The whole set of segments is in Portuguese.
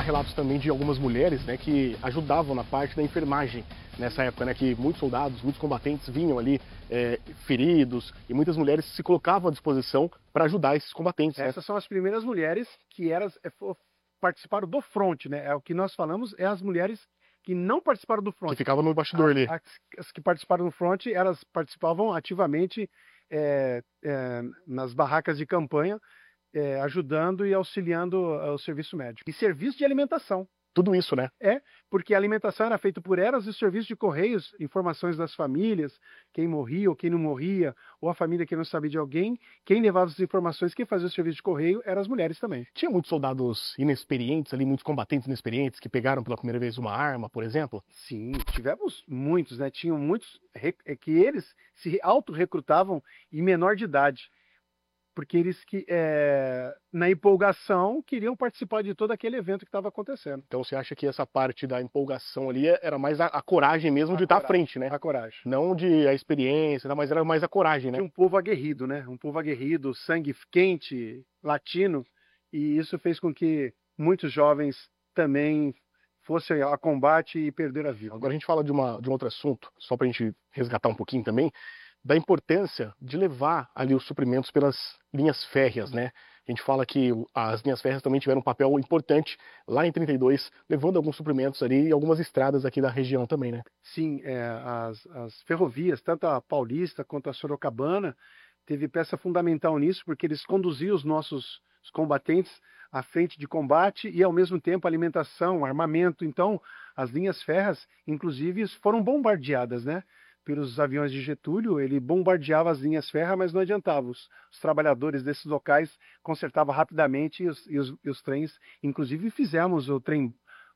relatos também de algumas mulheres, né, que ajudavam na parte da enfermagem nessa época, né, que muitos soldados, muitos combatentes vinham ali feridos e muitas mulheres se colocavam à disposição para ajudar esses combatentes. Essas são as primeiras mulheres que participaram do fronte, né? É o que nós falamos, é as mulheres que não participaram do fronte. Que ficavam no bastidor ali. As que participaram do fronte, elas participavam ativamente nas barracas de campanha, ajudando e auxiliando o serviço médico. E serviço de alimentação. Tudo isso, né? Porque a alimentação era feita por elas e o serviço de correios, informações das famílias, quem morria ou quem não morria, ou a família que não sabia de alguém, quem levava as informações, quem fazia o serviço de correio eram as mulheres também. Tinha muitos soldados inexperientes ali, muitos combatentes inexperientes que pegaram pela primeira vez uma arma, por exemplo? Sim, tivemos muitos, né? Tinham muitos que eles se auto-recrutavam em menor de idade. Porque eles na empolgação, queriam participar de todo aquele evento que estava acontecendo. Então você acha que essa parte da empolgação ali era mais a coragem mesmo de estar à frente, né? A coragem. Não a experiência, mas era mais a coragem, né? Um povo aguerrido, né? Um povo aguerrido, sangue quente, latino, e isso fez com que muitos jovens também fossem a combate e perderam a vida. Agora a gente fala de um outro assunto, só para a gente resgatar um pouquinho também, da importância de levar ali os suprimentos pelas linhas férreas, né? A gente fala que as linhas férreas também tiveram um papel importante lá em 32, levando alguns suprimentos ali e algumas estradas aqui da região também, né? Sim, as ferrovias, tanto a Paulista quanto a Sorocabana, teve peça fundamental nisso, porque eles conduziam os combatentes à frente de combate e, ao mesmo tempo, alimentação, armamento. Então, as linhas férreas, inclusive, foram bombardeadas, né? Pelos aviões de Getúlio, ele bombardeava as linhas férreas, mas não adiantava. Os trabalhadores desses locais consertavam rapidamente e os trens. Inclusive fizemos o trem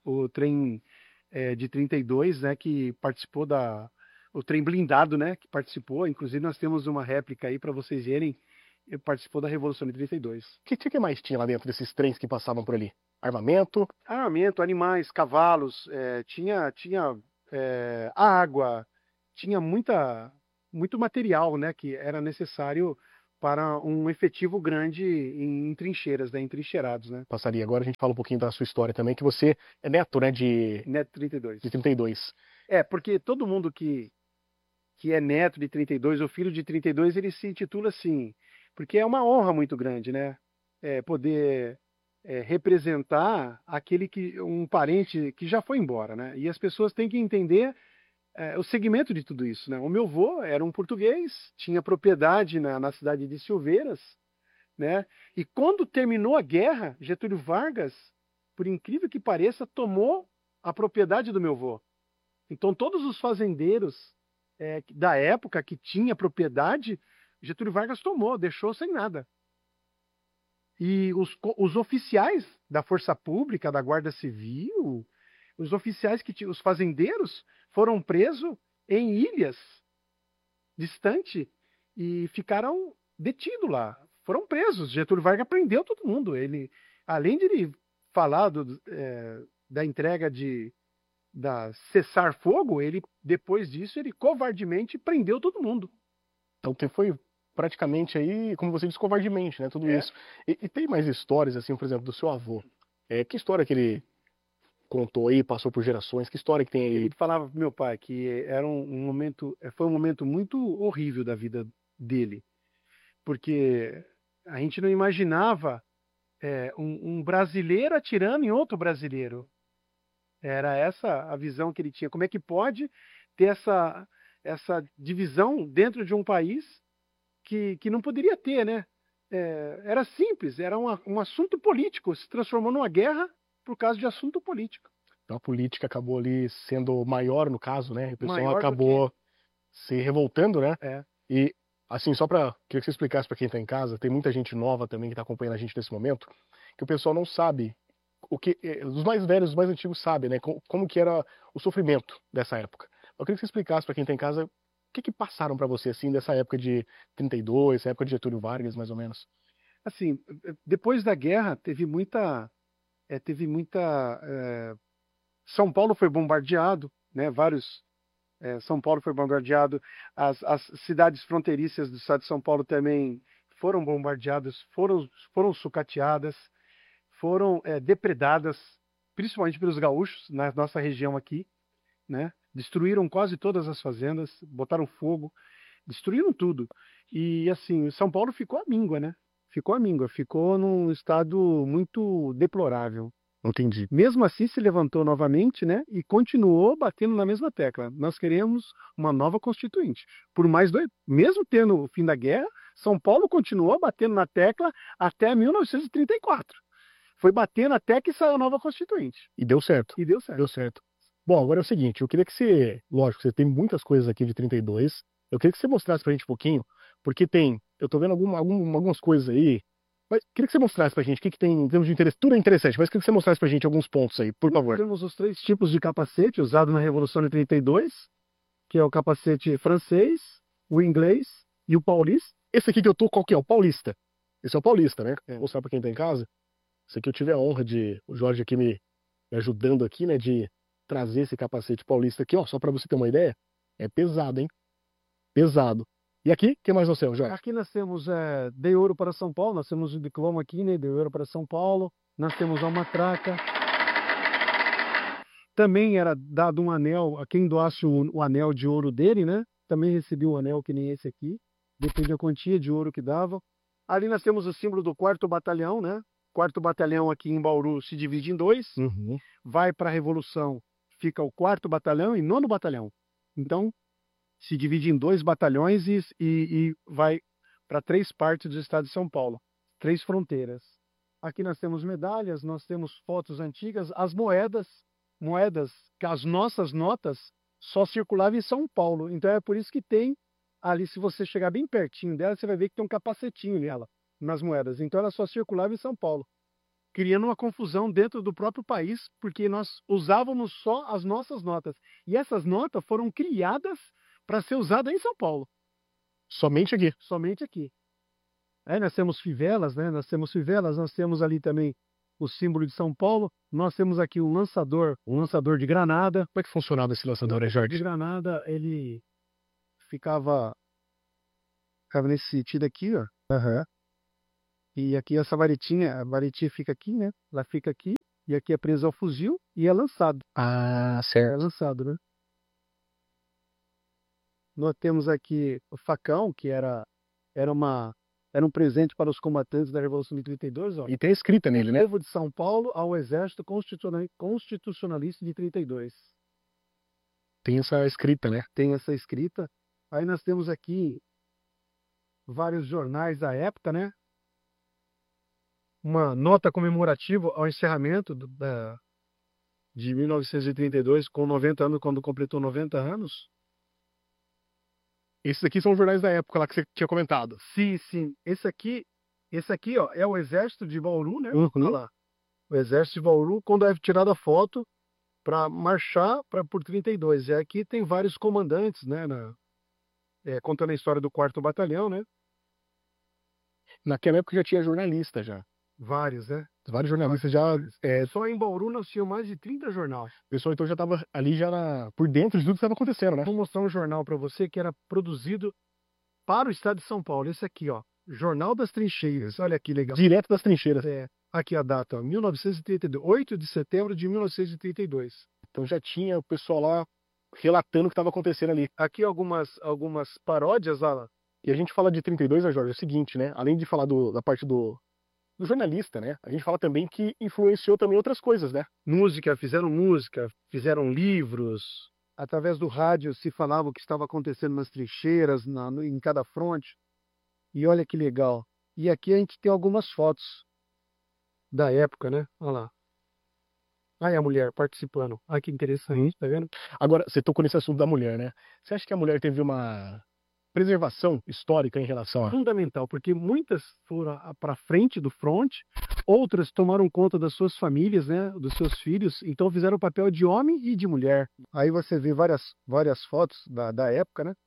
de 32, né, que participou o trem blindado, né, que participou. Inclusive nós temos uma réplica aí para vocês verem. Participou da Revolução de 32. O que mais tinha lá dentro desses trens que passavam por ali? Armamento? Armamento, animais, cavalos, tinha água. Tinha muito material, né, que era necessário para um efetivo grande em trincheiras, né, entrincheirados, né? Passaria. Agora a gente fala um pouquinho da sua história também, que você é neto, né, Neto 32. De 32. Porque todo mundo que é neto de 32 ou filho de 32, ele se intitula assim, porque é uma honra muito grande, né? Poder representar um parente que já foi embora, né? E as pessoas têm que entender o segmento de tudo isso, né? O meu avô era um português, tinha propriedade na cidade de Silveiras, né? E quando terminou a guerra, Getúlio Vargas, por incrível que pareça, tomou a propriedade do meu avô. Então todos os fazendeiros da época que tinha propriedade, Getúlio Vargas tomou, deixou sem nada. E os oficiais da Força Pública, da Guarda Civil, os oficiais os fazendeiros foram presos em ilhas distante e ficaram detidos lá. Foram presos. Getúlio Vargas prendeu todo mundo. Ele, além de ele falar da entrega da cessar-fogo, depois disso ele covardemente prendeu todo mundo. Então foi praticamente aí, como você disse, covardemente, né? Tudo isso. E tem mais histórias, assim, por exemplo, do seu avô. Que história que ele contou aí, passou por gerações, que história que tem aí? Ele falava pro meu pai que era foi um momento muito horrível da vida dele, porque a gente não imaginava um brasileiro atirando em outro brasileiro. Era essa a visão que ele tinha. Como é que pode ter essa divisão dentro de um país que não poderia ter, né? Era simples, era um assunto político, se transformou numa guerra por causa de assunto político. Então a política acabou ali sendo maior no caso, né? O pessoal Maior acabou se revoltando, né? É. E assim, queria que você explicasse para quem está em casa, tem muita gente nova também que está acompanhando a gente nesse momento, que o pessoal não sabe os mais velhos, os mais antigos sabem, né? Como que era o sofrimento dessa época. Eu queria que você explicasse para quem está em casa o que passaram para você assim dessa época de 32, essa época de Getúlio Vargas, mais ou menos. Assim, depois da guerra teve muita São Paulo foi bombardeado, né? São Paulo foi bombardeado, as cidades fronteiriças do estado de São Paulo também foram bombardeadas, foram sucateadas, foram depredadas, principalmente pelos gaúchos, na nossa região aqui, né? Destruíram quase todas as fazendas, botaram fogo, destruíram tudo. E assim, São Paulo ficou à míngua, né? Ficou à míngua, ficou num estado muito deplorável. Entendi. Mesmo assim, se levantou novamente, né? E continuou batendo na mesma tecla. Nós queremos uma nova Constituinte. Por mais dois, mesmo tendo o fim da guerra, São Paulo continuou batendo na tecla até 1934. Foi batendo até que saiu a nova Constituinte. E deu certo. E deu certo. Deu certo. Bom, agora é o seguinte, eu queria que você, lógico, você tem muitas coisas aqui de 32, eu queria que você mostrasse pra gente um pouquinho, porque eu tô vendo algumas coisas aí, mas queria que você mostrasse pra gente o que tem em termos de interesse, tudo é interessante, mas queria que você mostrasse pra gente alguns pontos aí, por favor. Temos os 3 tipos de capacete usados na Revolução de 32, que é o capacete francês, o inglês e o paulista. Esse aqui que eu tô, qual que é? O paulista. Esse é o paulista, né? Vou mostrar pra quem tá em casa. Esse aqui eu tive a honra o Jorge aqui me ajudando aqui, né, de trazer esse capacete paulista aqui, ó, só pra você ter uma ideia. É pesado, hein? Pesado. E aqui, o que mais nós temos, Jorge? Aqui nós temos de ouro para São Paulo, nós temos o diploma aqui, né, de ouro para São Paulo. Nós temos a matraca. Também era dado um anel a quem doasse o anel de ouro dele, né? Também recebeu um anel que nem esse aqui. Depende da quantia de ouro que dava. Ali nós temos o símbolo do 4º Batalhão, né? 4º Batalhão aqui em Bauru se divide em 2. Vai para a Revolução, fica o 4º Batalhão e 9º Batalhão. Então, se divide em 2 batalhões e vai para 3 partes do estado de São Paulo. 3 fronteiras. Aqui nós temos medalhas, nós temos fotos antigas, as moedas, que as nossas notas só circulavam em São Paulo. Então é por isso que tem ali, se você chegar bem pertinho dela, você vai ver que tem um capacetinho nela, nas moedas. Então ela só circulava em São Paulo, criando uma confusão dentro do próprio país, porque nós usávamos só as nossas notas. E essas notas foram criadas para ser usadas em São Paulo. Somente aqui. Somente aqui. Aí nós temos fivelas, né? Nós temos ali também o símbolo de São Paulo. Nós temos aqui um lançador de granada. Como é que funcionava esse lançador, Jorge? De granada, ele ficava nesse sentido aqui, ó. E aqui essa varetinha, a varetinha fica aqui, né? Ela fica aqui, e aqui é preso ao fuzil e é lançado. Ah, É certo. lançado, né? Nós temos aqui o facão, que era um presente para os combatentes da Revolução de 32, ó. E tem a escrita nele, né? Povo de São Paulo ao Exército Constitucionalista de 32. Tem essa escrita, né? Tem essa escrita. Aí nós temos aqui vários jornais da época, né? Uma nota comemorativa ao encerramento de 1932, com 90 anos, quando completou 90 anos. Esses aqui são os jornais da época lá que você tinha comentado. Sim, sim. Esse aqui, ó, é o Exército de Bauru, né? Olha lá. O Exército de Bauru, quando é tirada a foto para marchar por 32. E aqui tem vários comandantes, né? Contando a história do 4º Batalhão, né? Naquela época já tinha jornalista já. Vários, né? Vários jornalistas já. Só em Bauru nós tínhamos mais de 30 jornais. O pessoal então já estava ali por dentro de tudo que estava acontecendo, né? Vou mostrar um jornal para você que era produzido para o estado de São Paulo. Esse aqui, ó. Jornal das Trincheiras. Olha que legal. Direto das trincheiras. Aqui a data, ó, 1932, 8 de setembro de 1932. Então já tinha o pessoal lá relatando o que estava acontecendo ali. Aqui algumas paródias, lá. E a gente fala de 32, né, Jorge? É o seguinte, né? Além de falar da parte do jornalista, né? A gente fala também que influenciou também outras coisas, né? Música, fizeram livros. Através do rádio se falava o que estava acontecendo nas trincheiras, em cada fronte. E olha que legal. E aqui a gente tem algumas fotos da época, né? Olha lá. Aí a mulher participando. Olha que interessante, tá vendo? Agora, você tocou nesse assunto da mulher, né? Você acha que a mulher teve uma preservação histórica em relação a... Fundamental, porque muitas foram para frente do fronte, outras tomaram conta das suas famílias, né, dos seus filhos, então fizeram o papel de homem e de mulher. Aí você vê várias fotos da época, né?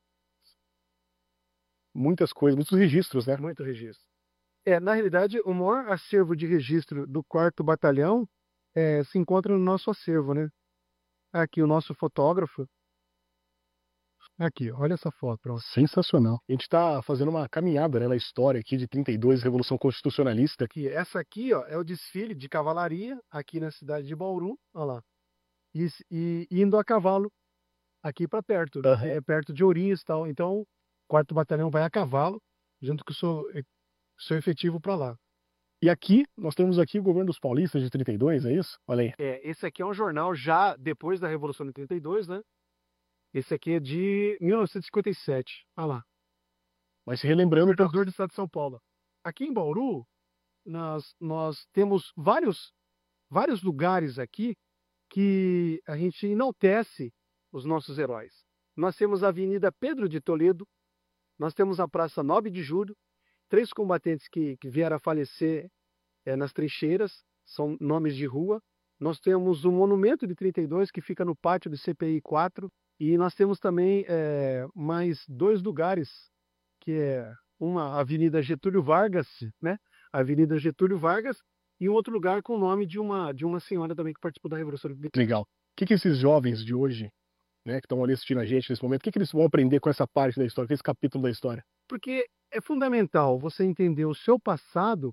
Muitas coisas, muitos registros, né? Muito registro. Na realidade, o maior acervo de registro do 4º Batalhão se encontra no nosso acervo, né? Aqui o nosso fotógrafo Aqui, olha essa foto, pronto. Sensacional. A gente está fazendo uma caminhada, né, na história aqui de 32, Revolução Constitucionalista. Aqui, essa aqui, ó, é o desfile de cavalaria aqui na cidade de Bauru, olha lá. E indo a cavalo aqui para perto, Aham. é perto de Ourinhos e tal. Então, o 4º Batalhão vai a cavalo, junto com o seu efetivo para lá. E aqui, nós temos aqui o governo dos paulistas de 32, é isso? Olha aí. Esse aqui é um jornal já depois da Revolução de 32, né? Esse aqui é de 1957, olha lá. Mas se relembrando, Governador do estado de São Paulo. Aqui em Bauru, nós temos vários lugares aqui que a gente enaltece os nossos heróis. Nós temos a Avenida Pedro de Toledo, nós temos a Praça 9 de Julho, 3 combatentes que vieram a falecer nas trincheiras, são nomes de rua. Nós temos o Monumento de 32, que fica no pátio do CPI 4, e nós temos também mais 2 lugares, que é uma Avenida Getúlio Vargas, né? Avenida Getúlio Vargas, e um outro lugar com o nome de uma senhora também que participou da Revolução de 32. legal. O que esses jovens de hoje, né, que estão ali assistindo a gente nesse momento, o que eles vão aprender com essa parte da história, com esse capítulo da história? Porque é fundamental você entender o seu passado,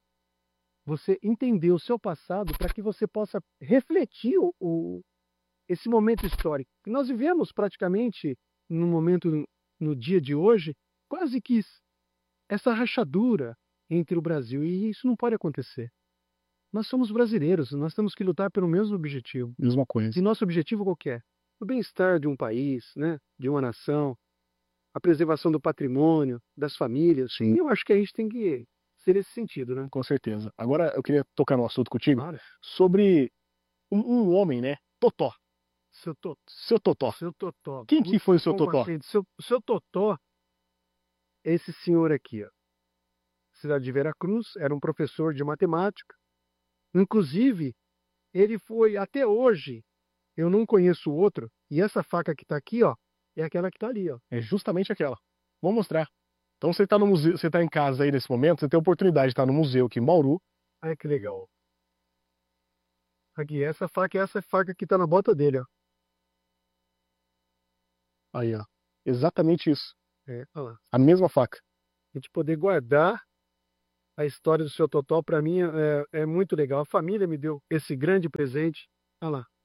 para que você possa refletir esse momento histórico. E nós vivemos praticamente no momento, no dia de hoje, quase que essa rachadura entre o Brasil, e isso não pode acontecer. Nós somos brasileiros, nós temos que lutar pelo mesmo objetivo. Mesma coisa. E nosso objetivo qual que é? O bem-estar de um país, né? De uma nação, a preservação do patrimônio, das famílias. Sim. E eu acho que a gente tem que ser nesse sentido, né? Com certeza. Agora eu queria tocar no assunto contigo Claro. sobre um homem, né? Totó. Seu Totó. Totó. Quem que foi o seu Totó? Seu Totó é esse senhor aqui, ó. Cidade de Veracruz, era um professor de matemática. Inclusive, ele foi, até hoje, eu não conheço outro, e essa faca que está aqui, ó, é aquela que está ali, ó. É justamente aquela. Vou mostrar. Então você está no museu, você está em casa aí nesse momento, você tem a oportunidade de estar no museu aqui em Bauru. Ai, que legal. Aqui, essa faca que está na bota dele, ó. Aí, ó. Exatamente isso. Olha lá. A mesma faca. A gente poder guardar a história do seu Totó, para mim, é muito legal. A família me deu esse grande presente. Olha lá.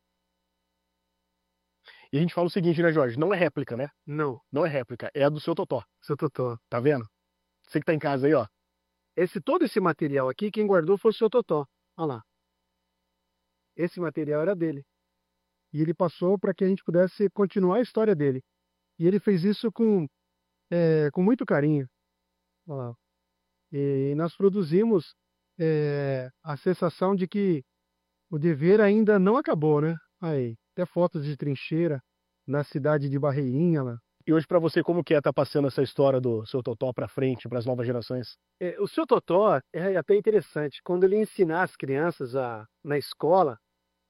E a gente fala o seguinte, né, Jorge? Não é réplica, né? Não, Não é réplica, é a do seu Totó. seu Totó. Tá vendo? Você que tá em casa aí, ó. Todo esse material aqui, quem guardou foi o seu Totó. Olha lá. Esse material era dele. E ele passou para que a gente pudesse continuar a história dele. E ele fez isso com muito carinho. Olha lá. E nós produzimos a sensação de que o dever ainda não acabou, né? Aí, até fotos de trincheira na cidade de Barreirinha lá. E hoje pra você, como que é estar passando essa história do seu Totó pra frente, pras novas gerações? O seu Totó é até interessante. Quando ele ensinar as crianças na escola,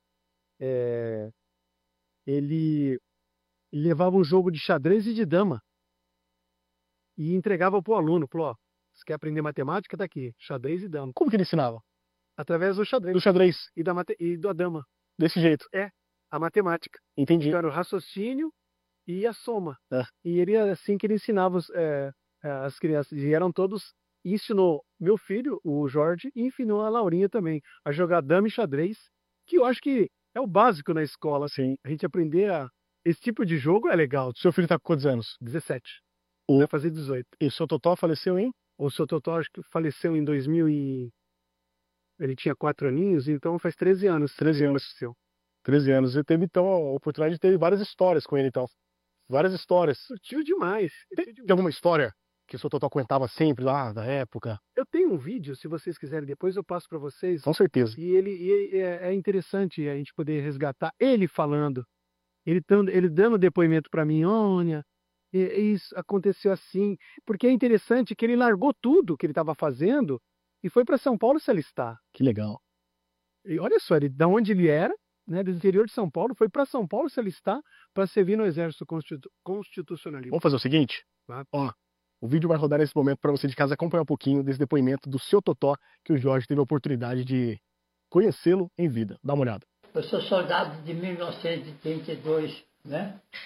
ele levava um jogo de xadrez e de dama e entregava para o aluno. Falou, ó, você quer aprender matemática? Tá aqui, xadrez e dama. Como que ele ensinava? Através do xadrez. Do xadrez. E da dama. Desse jeito. A matemática. Entendi. Então, era o raciocínio e a soma. É. E ele assim que ele ensinava as crianças. E eram todos. E ensinou meu filho, o Jorge, e ensinou a Laurinha também a jogar dama e xadrez, que eu acho que é o básico na escola. Sim. A gente aprender esse tipo de jogo é legal. Seu filho tá com quantos anos? 17. Vai fazer 18. E o seu Totó faleceu, hein? O seu Totó acho que faleceu em 2000 e... Ele tinha 4 aninhos, então faz 13 anos. 13 anos. Faleceu. 13 anos. Você teve, então, a oportunidade de ter várias histórias com ele, então. Várias histórias. Curtiu demais. Tem alguma história que o seu Totó contava sempre lá da época? Eu tenho um vídeo, se vocês quiserem, depois eu passo para vocês. Com certeza. E é interessante a gente poder resgatar ele falando. Ele dando depoimento para mim, olha, isso aconteceu assim. Porque é interessante que ele largou tudo que ele estava fazendo e foi para São Paulo se alistar. Que legal. E olha só, da onde ele era, né, do interior de São Paulo, foi para São Paulo se alistar para servir no Exército Constitucionalista. Vamos fazer o seguinte? Claro. Ó, o vídeo vai rodar nesse momento para você de casa acompanhar um pouquinho desse depoimento do seu Totó, que o Jorge teve a oportunidade de conhecê-lo em vida. Dá uma olhada. Eu sou soldado de 1932, né?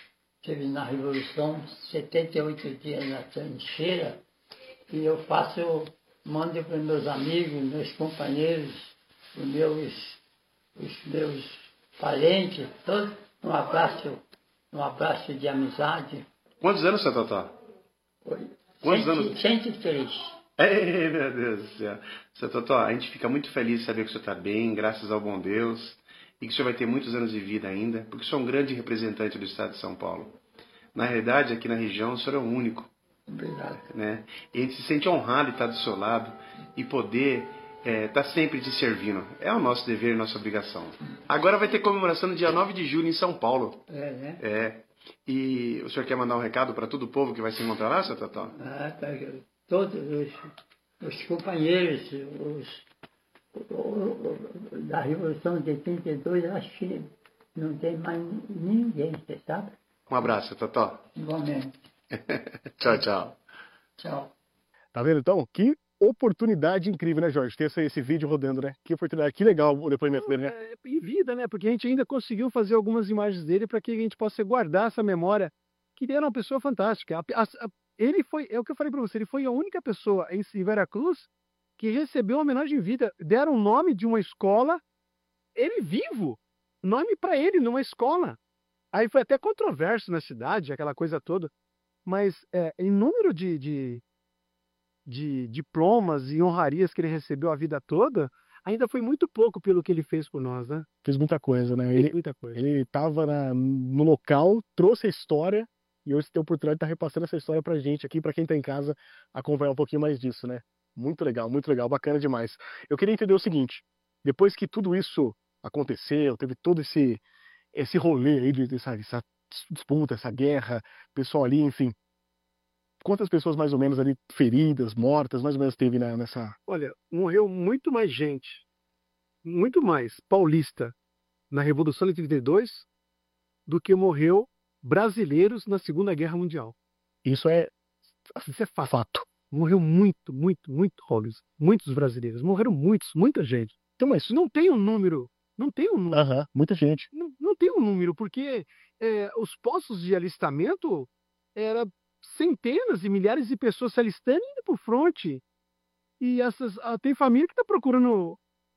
estive na Revolução, 78 dias na trincheira, e eu mando para meus amigos, meus companheiros, os meus parentes, todos, um abraço de amizade. Quantos anos, seu Totó? Quantos anos? 103. Ei, meu Deus do céu. Seu Totó, a gente fica muito feliz de saber que o senhor está bem, graças ao bom Deus, e que o senhor vai ter muitos anos de vida ainda, porque o senhor é um grande representante do estado de São Paulo. Na realidade, aqui na região, o senhor é o único. Obrigado. Né? E a gente se sente honrado de estar do seu lado e poder estar sempre te servindo. É o nosso dever e nossa obrigação. Agora vai ter comemoração no dia 9 de julho em São Paulo. Né? E o senhor quer mandar um recado para todo o povo que vai se encontrar lá, seu Totó? Tá. Todos os companheiros da Revolução de 82, acho que não tem mais ninguém, você sabe? Um abraço, seu Totó. Igualmente. Tchau, tchau. Tchau. Tá vendo então? Que oportunidade incrível, né, Jorge? Ter esse vídeo rodando, né? Que oportunidade, que legal o depoimento dele, né? Em vida, né? Porque a gente ainda conseguiu fazer algumas imagens dele para que a gente possa guardar essa memória, que ele era uma pessoa fantástica. Ele foi, é o que eu falei para você, ele foi a única pessoa em Veracruz que recebeu uma homenagem em vida. Deram o nome de uma escola, ele vivo, nome para ele numa escola. Aí foi até controverso na cidade, aquela coisa toda. Mas em número de diplomas e honrarias que ele recebeu a vida toda, ainda foi muito pouco pelo que ele fez por nós, né? Fez muita coisa, né? Muita coisa. Ele estava no local, trouxe a história, e hoje você tem a oportunidade de estar repassando essa história pra gente aqui, pra quem tá em casa, acompanhar um pouquinho mais disso, né? Muito legal, bacana demais. Eu queria entender o seguinte, depois que tudo isso aconteceu, teve todo esse rolê aí, essa disputa, essa guerra, pessoal ali, enfim, quantas pessoas mais ou menos ali feridas, mortas, mais ou menos teve nessa... Olha, morreu muito mais gente, muito mais paulista na Revolução de 32 do que morreu brasileiros na Segunda Guerra Mundial. Isso é fato. Morreu muito muitos brasileiros, morreram muita gente. Então, mas isso não tem um número, muita gente. Não tem um número, porque os postos de alistamento era centenas e milhares de pessoas se alistando e indo para o fronte. E tem família que está procurando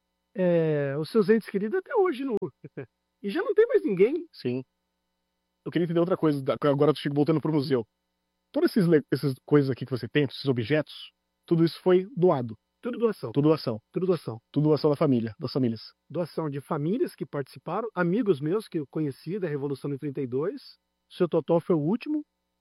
os seus entes queridos até hoje. E já não tem mais ninguém. Sim. Eu queria entender outra coisa, agora eu chego voltando para o museu. Todas essas coisas aqui que você tem, esses objetos, tudo isso foi doado. Tudo doação. Tudo doação. Tudo doação. Tudo doação das famílias. Doação de famílias que participaram, amigos meus que eu conheci da Revolução de 32. O seu Totó foi o último.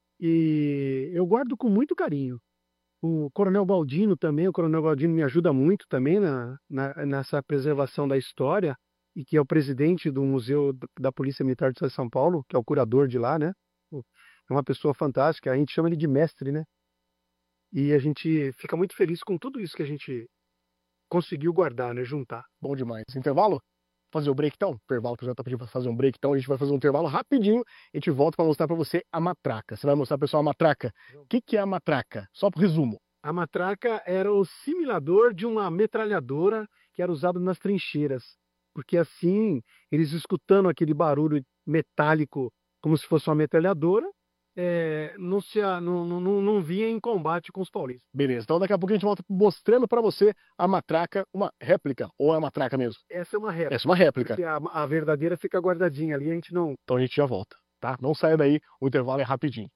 E eu guardo com muito carinho. O Coronel Baldino também, o Coronel Baldino me ajuda muito também nessa preservação da história, e que é o presidente do Museu da Polícia Militar de São Paulo, que é o curador de lá, né? É uma pessoa fantástica, a gente chama ele de mestre, né? E a gente fica muito feliz com tudo isso que a gente conseguiu guardar, né? Juntar. Bom demais. Intervalo? Fazer o break então? Intervalo, que já tá pedindo pra fazer um break, então a gente vai fazer um intervalo rapidinho, a gente volta para mostrar para você a matraca. Você vai mostrar, pessoal, a matraca. O que é a matraca? Só por resumo. A matraca era o simulador de uma metralhadora que era usado nas trincheiras, porque assim, eles escutando aquele barulho metálico como se fosse uma metralhadora, não vinha em combate com os paulistas. Beleza, então daqui a pouco a gente volta mostrando para você a matraca, uma réplica, ou é a matraca mesmo? Essa é uma réplica. Essa é uma réplica. Porque a verdadeira fica guardadinha ali, a gente não... Então a gente já volta, tá? Não saia daí, o intervalo é rapidinho.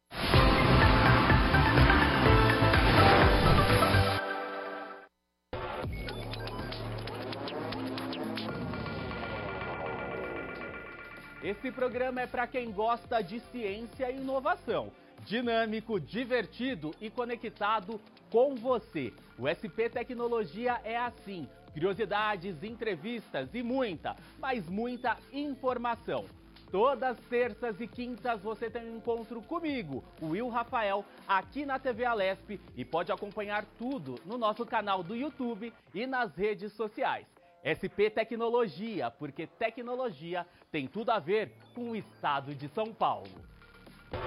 Esse programa é para quem gosta de ciência e inovação. Dinâmico, divertido e conectado com você. O SP Tecnologia é assim. Curiosidades, entrevistas e muita, mas muita informação. Todas terças e quintas você tem um encontro comigo, o Will Rafael, aqui na TV Alesp, e pode acompanhar tudo no nosso canal do YouTube e nas redes sociais. SP Tecnologia, porque tecnologia tem tudo a ver com o estado de São Paulo.